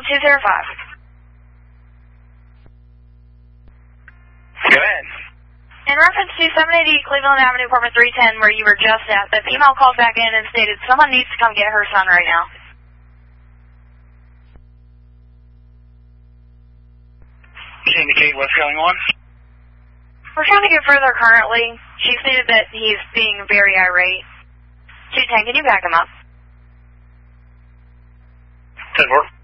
Go ahead. In reference to 780 Cleveland Avenue, apartment 310, where you were just at, the female called back in and stated someone needs to come get her son right now. Can you indicate what's going on? We're trying to get further currently. She stated that he's being very irate. 210, can you back him up? 10-4.